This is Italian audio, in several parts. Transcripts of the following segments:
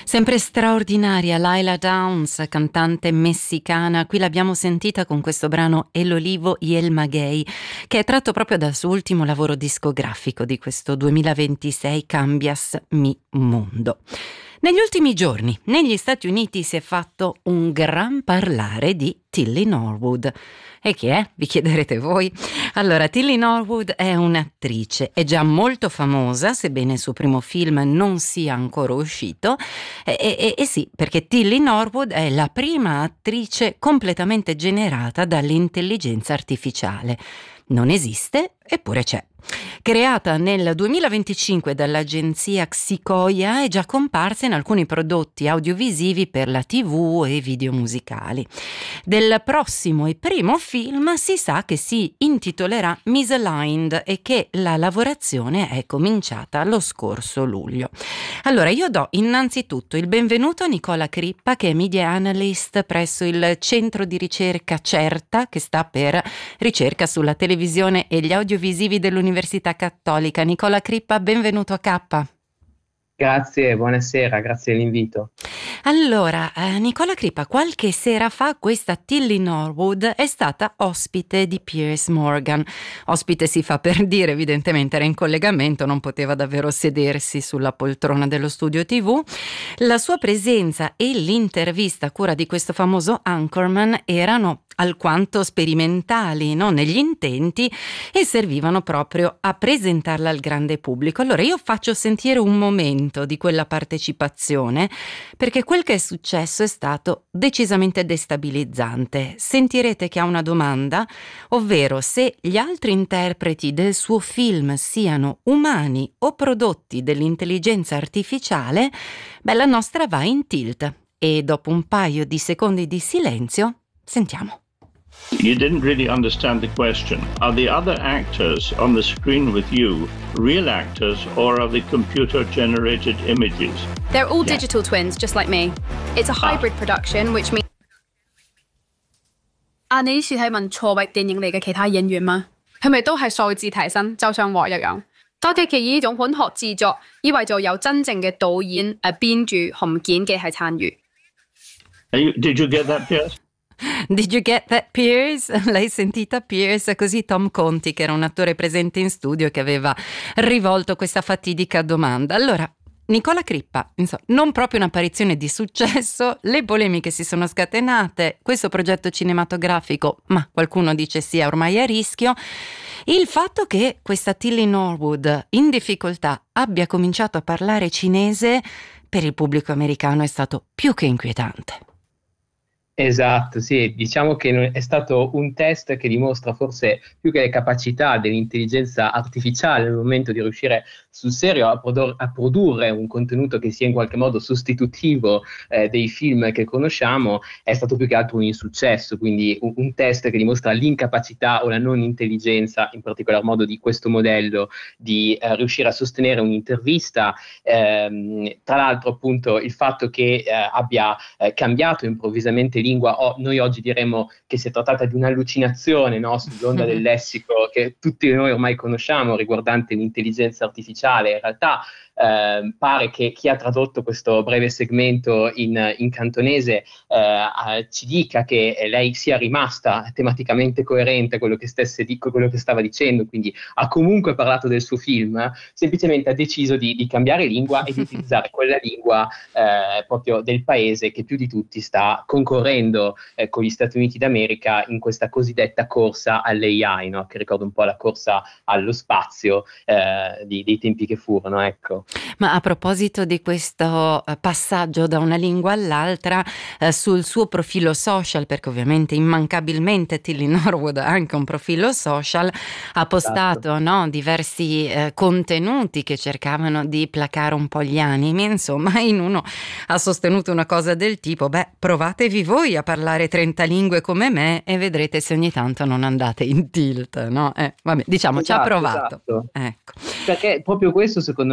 Sempre straordinaria Lila Downs, cantante messicana. Qui l'abbiamo sentita con questo brano El Olivo y el Maguey, che è tratto proprio dal suo ultimo lavoro discografico di questo 2026, Cambias mi mundo. Negli ultimi giorni negli Stati Uniti si è fatto un gran parlare di Tilly Norwood. E chi è? Vi chiederete voi. Allora, Tilly Norwood è un'attrice, è già molto famosa, sebbene il suo primo film non sia ancora uscito. E sì, perché Tilly Norwood è la prima attrice completamente generata dall'intelligenza artificiale. Non esiste, eppure c'è. Creata nel 2025 dall'agenzia Xicoya, è già comparsa in alcuni prodotti audiovisivi per la TV e video musicali. Del prossimo e primo film si sa che si intitolerà Misaligned e che la lavorazione è cominciata lo scorso luglio. Allora, io do innanzitutto il benvenuto a Nicola Crippa, che è media analyst presso il centro di ricerca CERTA, che sta per ricerca sulla televisione e gli audiovisivi dell'Università Cattolica. Nicola Crippa, benvenuto a K. Grazie, buonasera, grazie dell'invito. Allora, Nicola Crippa, qualche sera fa questa Tilly Norwood è stata ospite di Piers Morgan. Ospite si fa per dire, evidentemente era in collegamento, non poteva davvero sedersi sulla poltrona dello studio TV. La sua presenza e l'intervista a cura di questo famoso anchorman erano alquanto sperimentali, no? Negli intenti, e servivano proprio a presentarla al grande pubblico. Allora io faccio sentire un momento di quella partecipazione, perché quel che è successo è stato decisamente destabilizzante. Sentirete che ha una domanda, ovvero se gli altri interpreti del suo film siano umani o prodotti dell'intelligenza artificiale. Beh, la nostra va in tilt e dopo un paio di secondi di silenzio sentiamo. You didn't really understand the question. Are the other actors on the screen with you real actors or are they computer-generated images? They're all digital twins, just like me. It's a hybrid production, which means... 你呢次係問錯位電影嚟嘅其他演員嗎？係咪都係數字提升，就像我一樣？多嘅其呢種本學製作，以為就有真正嘅導演、編劇同剪嘅係參與。 Did you get that, Piers? Did you get that, Piers? L'hai sentita, Piers? Così Tom Conti, che era un attore presente in studio, che aveva rivolto questa fatidica domanda. Allora, Nicola Crippa, insomma, non proprio un'apparizione di successo, le polemiche si sono scatenate, questo progetto cinematografico, ma qualcuno dice sia ormai a rischio. Il fatto che questa Tilly Norwood in difficoltà abbia cominciato a parlare cinese per il pubblico americano è stato più che inquietante. Esatto, sì, diciamo che è stato un test che dimostra forse più che le capacità dell'intelligenza artificiale nel momento di riuscire sul serio a produrre un contenuto che sia in qualche modo sostitutivo dei film che conosciamo, è stato più che altro un insuccesso, quindi un test che dimostra l'incapacità o la non intelligenza, in particolar modo di questo modello, di riuscire a sostenere un'intervista. Tra l'altro appunto il fatto che abbia cambiato improvvisamente lingua, noi oggi diremmo che si è trattata di un'allucinazione, no? Sull'onda del lessico che tutti noi ormai conosciamo riguardante l'intelligenza artificiale. In realtà pare che chi ha tradotto questo breve segmento in cantonese ci dica che lei sia rimasta tematicamente coerente a quello che stava dicendo, quindi ha comunque parlato del suo film, semplicemente ha deciso di cambiare lingua e di utilizzare quella lingua proprio del paese che più di tutti sta concorrendo con gli Stati Uniti d'America in questa cosiddetta corsa all'AI, no? Che ricorda un po' la corsa allo spazio dei tempi che furono, ecco. Ma a proposito di questo passaggio da una lingua all'altra, sul suo profilo social, perché ovviamente immancabilmente Tilly Norwood ha anche un profilo social, ha postato, Esatto. no, diversi contenuti che cercavano di placare un po' gli animi, insomma, in uno ha sostenuto una cosa del tipo: beh, provatevi voi a parlare 30 lingue come me e vedrete se ogni tanto non andate in tilt, no? Vabbè, diciamo, ci ha Esatto, provato. esatto. Ecco. Perché proprio questo secondo me rende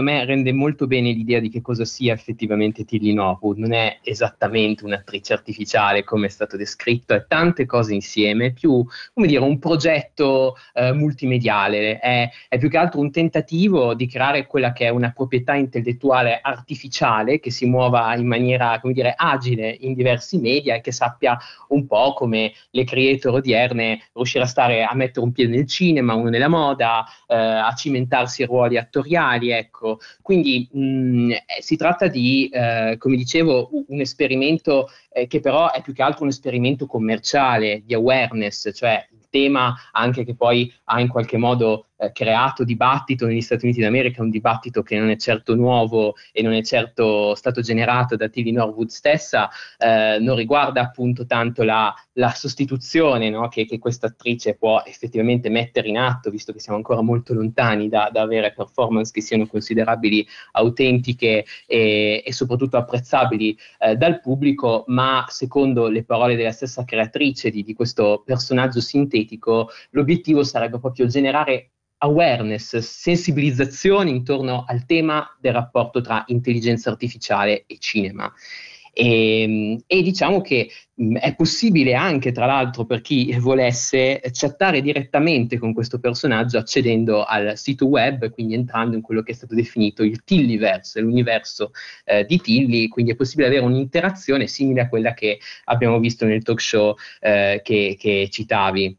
rende molto bene l'idea di che cosa sia effettivamente Tilly Norwood. Non è esattamente un'attrice artificiale come è stato descritto, è tante cose insieme, più, come dire, un progetto multimediale, è più che altro un tentativo di creare quella che è una proprietà intellettuale artificiale che si muova in maniera, come dire, agile in diversi media e che sappia un po' come le creator odierne riuscire a mettere un piede nel cinema, uno nella moda, a cimentarsi i ruoli attoriali, ecco. Quindi si tratta di, come dicevo, un esperimento che però è più che altro un esperimento commerciale, di awareness, cioè il tema anche che poi ha in qualche modo creato dibattito negli Stati Uniti d'America, un dibattito che non è certo nuovo e non è certo stato generato da Tilly Norwood stessa, non riguarda appunto tanto la sostituzione, no, che questa attrice può effettivamente mettere in atto, visto che siamo ancora molto lontani da avere performance che siano considerabili autentiche e soprattutto apprezzabili dal pubblico, ma secondo le parole della stessa creatrice di questo personaggio sintetico, l'obiettivo sarebbe proprio generare awareness, sensibilizzazione intorno al tema del rapporto tra intelligenza artificiale e cinema. E diciamo che è possibile anche, tra l'altro, per chi volesse chattare direttamente con questo personaggio accedendo al sito web, quindi entrando in quello che è stato definito il Tillyverse, l'universo di Tilly, quindi è possibile avere un'interazione simile a quella che abbiamo visto nel talk show che citavi.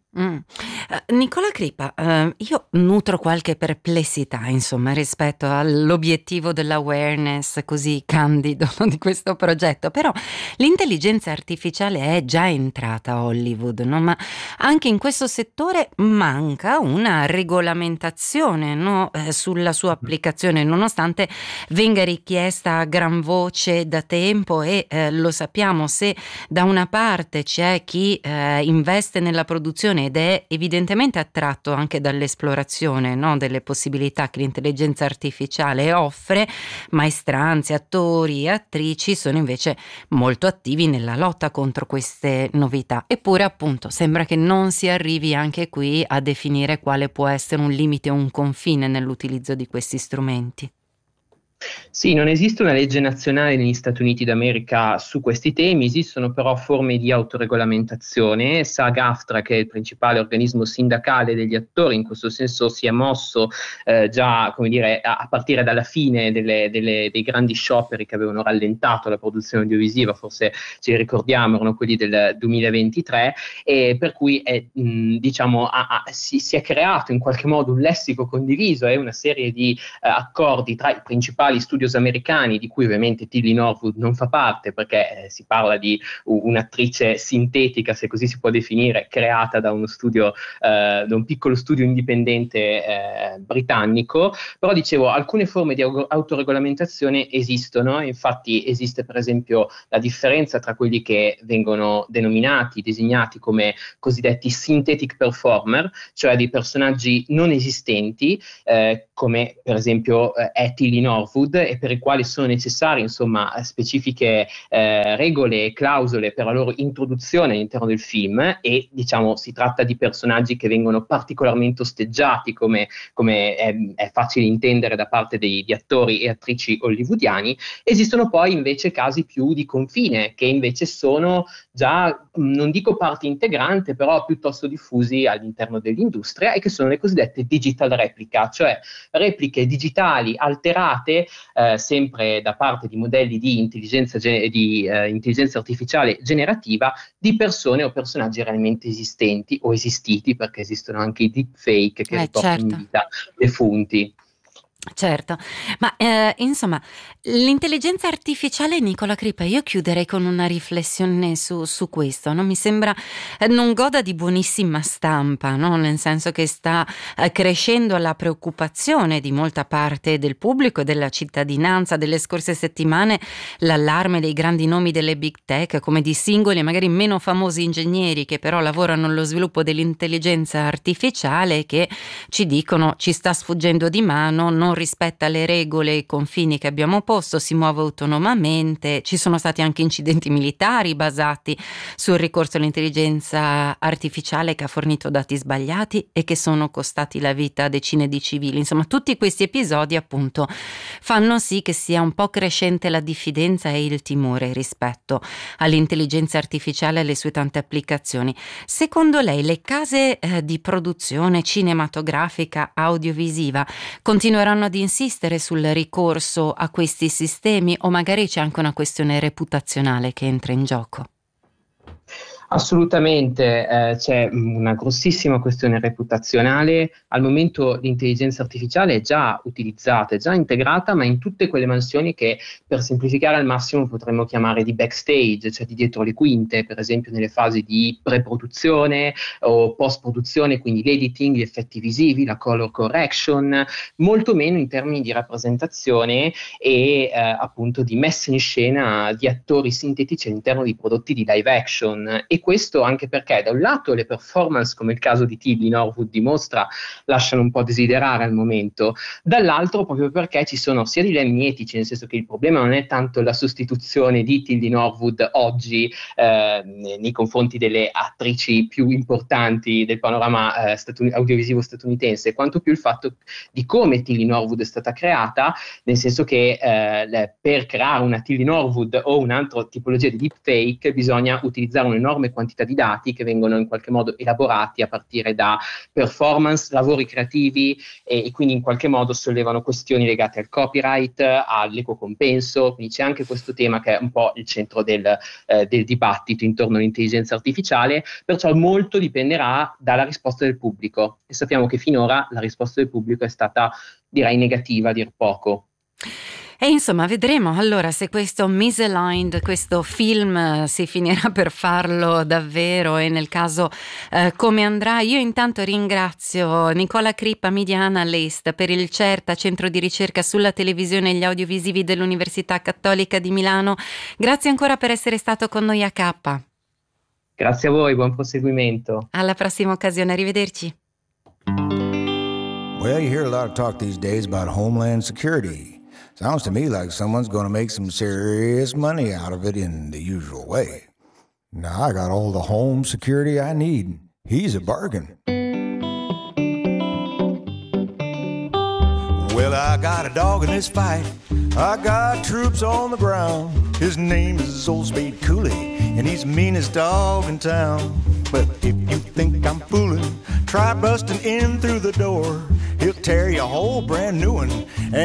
Nicola Cripa, io nutro qualche perplessità, insomma, rispetto all'obiettivo dell'awareness così candido di questo progetto, però l'intelligenza artificiale è già entrata a Hollywood, no? Ma anche in questo settore manca una regolamentazione, no? Sulla sua applicazione, nonostante venga richiesta a gran voce da tempo e lo sappiamo, se da una parte c'è chi investe nella produzione ed è evidentemente attratto anche dall'esplorazione, no, delle possibilità che l'intelligenza artificiale offre, maestranze, attori e attrici sono invece molto attivi nella lotta contro queste novità. Eppure, appunto, sembra che non si arrivi anche qui a definire quale può essere un limite o un confine nell'utilizzo di questi strumenti. Sì, non esiste una legge nazionale negli Stati Uniti d'America su questi temi, esistono però forme di autoregolamentazione. SAG-AFTRA, che è il principale organismo sindacale degli attori, in questo senso si è mosso già, come dire, a partire dalla fine dei grandi scioperi che avevano rallentato la produzione audiovisiva, forse ci ricordiamo, erano quelli del 2023, e per cui diciamo, si è creato in qualche modo un lessico condiviso e una serie di accordi tra i principali studios americani, di cui ovviamente Tilly Norwood non fa parte, perché si parla di un'attrice sintetica, se così si può definire, creata da uno studio, da un piccolo studio indipendente britannico. Però dicevo, alcune forme di autoregolamentazione esistono. Infatti esiste per esempio la differenza tra quelli che vengono denominati, designati come cosiddetti synthetic performer, cioè dei personaggi non esistenti, come per esempio è Tilly Norwood, e per i quali sono necessarie, insomma, specifiche regole e clausole per la loro introduzione all'interno del film, e diciamo si tratta di personaggi che vengono particolarmente osteggiati, come è facile intendere da parte di attori e attrici hollywoodiani. Esistono poi invece casi più di confine, che invece sono già, non dico parte integrante, però piuttosto diffusi all'interno dell'industria, e che sono le cosiddette digital replica, cioè repliche digitali alterate sempre da parte di modelli di intelligenza artificiale generativa di persone o personaggi realmente esistenti o esistiti, perché esistono anche i deepfake che riportano in vita defunti. Certo, ma insomma, l'intelligenza artificiale, Nicola Cripa, io chiuderei con una riflessione su questo, no? Mi sembra non goda di buonissima stampa, no? Nel senso che sta crescendo la preoccupazione di molta parte del pubblico e della cittadinanza. Delle scorse settimane l'allarme dei grandi nomi delle big tech, come di singoli e magari meno famosi ingegneri che però lavorano allo sviluppo dell'intelligenza artificiale, che ci dicono ci sta sfuggendo di mano, non rispetta le regole e i confini che abbiamo posto, si muove autonomamente. Ci sono stati anche incidenti militari basati sul ricorso all'intelligenza artificiale che ha fornito dati sbagliati e che sono costati la vita a decine di civili. Insomma, tutti questi episodi appunto fanno sì che sia un po' crescente la diffidenza e il timore rispetto all'intelligenza artificiale e alle sue tante applicazioni. Secondo lei le case di produzione cinematografica, audiovisiva continueranno ad insistere sul ricorso a questi sistemi o magari c'è anche una questione reputazionale che entra in gioco? Assolutamente, c'è una grossissima questione reputazionale. Al momento l'intelligenza artificiale è già utilizzata, è già integrata, ma in tutte quelle mansioni che per semplificare al massimo potremmo chiamare di backstage, cioè di dietro le quinte, per esempio nelle fasi di pre-produzione o post-produzione, quindi l'editing, gli effetti visivi, la color correction, molto meno in termini di rappresentazione e appunto di messa in scena di attori sintetici all'interno di prodotti di live action. E questo anche perché da un lato le performance, come il caso di Tilly Norwood dimostra, lasciano un po' desiderare al momento, dall'altro proprio perché ci sono sia dilemmi etici, nel senso che il problema non è tanto la sostituzione di Tilly Norwood oggi nei confronti delle attrici più importanti del panorama audiovisivo statunitense, quanto più il fatto di come Tilly Norwood è stata creata, nel senso che per creare una Tilly Norwood o un'altra tipologia di deepfake bisogna utilizzare un'enorme quantità di dati che vengono in qualche modo elaborati a partire da performance, lavori creativi e quindi in qualche modo sollevano questioni legate al copyright, all'equo compenso, quindi c'è anche questo tema che è un po' il centro del dibattito intorno all'intelligenza artificiale, perciò molto dipenderà dalla risposta del pubblico e sappiamo che finora la risposta del pubblico è stata, direi, negativa a dir poco. E insomma vedremo allora se questo Misaligned, questo film si finirà per farlo davvero e nel caso come andrà. Io intanto ringrazio Nicola Crippa, Media Analyst per il CERTA, Centro di Ricerca sulla Televisione e gli Audiovisivi dell'Università Cattolica di Milano. Grazie ancora per essere stato con noi a K. Grazie a voi, buon proseguimento. Alla prossima occasione, arrivederci. Well, you hear a lot of talk these days about Homeland Security. Sounds to me like someone's going to make some serious money out of it in the usual way. Now, I got all the home security I need. He's a bargain. Well, I got a dog in this fight. I got troops on the ground. His name is Old Spade Cooley, and he's the meanest dog in town. But if you think I'm fooling, try busting in through the door. He'll tear you a whole brand new one.